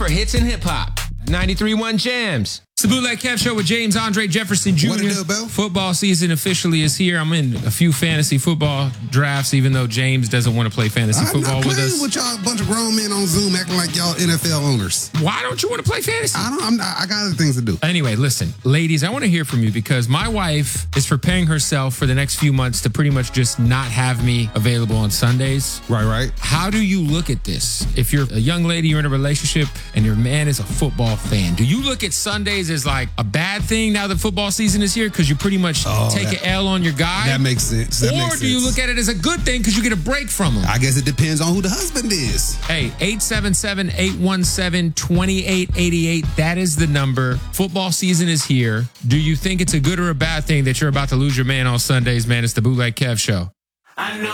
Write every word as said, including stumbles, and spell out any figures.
for hits and hip hop. ninety-three point one Jams. It's the Bootleg Kev Show with James Andre Jefferson Junior What it do, Bill? Football season officially is here. I'm in a few fantasy football drafts, even though James doesn't want to play fantasy I'm football not with playing us. with y'all, a bunch of grown men on Zoom acting like y'all N F L owners. Why don't you want to play fantasy? I don't. I'm not, I got other things to do. Anyway, listen, ladies, I want to hear from you because my wife is preparing herself for the next few months to pretty much just not have me available on Sundays. Right, right. How do you look at this? If you're a young lady, you're in a relationship, and your man is a football fan, do you look at Sundays as like a bad thing now that football season is here because you pretty much Oh, take that- an L on your guy? That makes sense. That or makes do you sense. look at it as a good thing because you get a break from him? I guess it depends on who the husband is. Hey, eight seven seven, eight one seven, two eight eight eight. That is the number. Football season is here. Do you think it's a good or a bad thing that you're about to lose your man on Sundays, man? It's the Bootleg Kev Show. I know